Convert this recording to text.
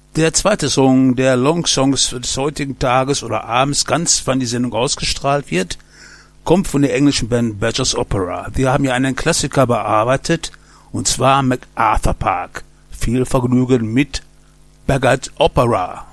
Der zweite Song der Long Songs des heutigen Tages oder abends, ganz wann die Sendung ausgestrahlt wird, kommt von der englischen Band Badger's Opera. Wir haben ja einen Klassiker bearbeitet, und zwar MacArthur Park. Viel Vergnügen mit Badger's Opera.